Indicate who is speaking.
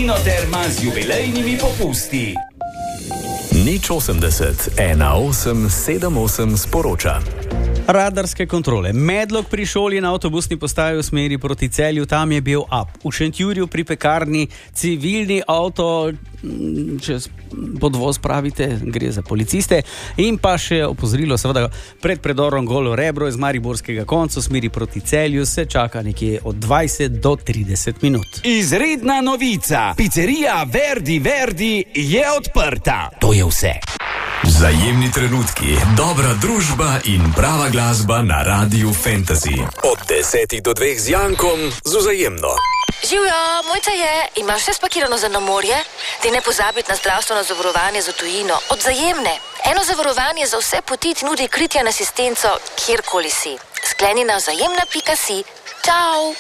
Speaker 1: Mlinoterma z jubilejnimi popusti.
Speaker 2: Nič 80 18 78 sporoča.
Speaker 3: Radarske kontrole. Medlog pri šoli na avtobusni postaji v smeri proti Celju, tam je bil up. V Šentjurju pri pekarni civilni avto, čez podvoz pravite, gre za policiste. In pa še opozorilo, seveda, pred predorom Golo Rebro iz mariborskega konca v smeri proti Celju se čaka nekje od 20 do 30 minut.
Speaker 1: Izredna novica. Pizzerija Verdi je odprta. To je vse.
Speaker 2: Vzajemni trenutki, dobra družba in prava glasba na Radiu Fantasy. Od 10 do 2 z Jankom z Vzajemno.
Speaker 4: Živjo, Mojca je, imaš vse spakirano za na morje? Ti ne pozabiti na zdravstveno zavarovanje za tujino od Vzajemne. Eno zavarovanje za vse poti ti nudi kritje in asistenco, kjerkoli si. Skleni na vzajemna.si. Čau!